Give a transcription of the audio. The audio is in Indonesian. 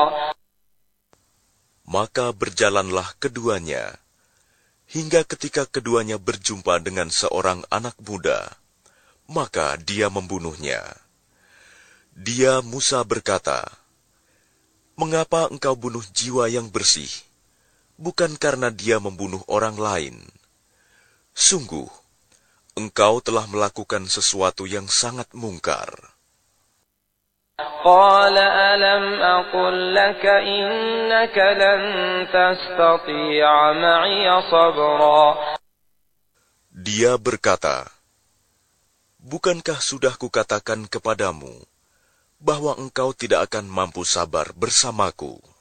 Maka berjalanlah keduanya, hingga ketika keduanya berjumpa dengan seorang anak muda, maka dia membunuhnya. Dia Musa berkata, "Mengapa engkau bunuh jiwa yang bersih, bukan karena dia membunuh orang lain? Sungguh, engkau telah melakukan sesuatu yang sangat mungkar." قال ألم أقل لك إنك لن تستطيع معي صبرا. Dia berkata, "Bukankah sudah kukatakan kepadamu bahwa engkau tidak akan mampu sabar bersamaku?"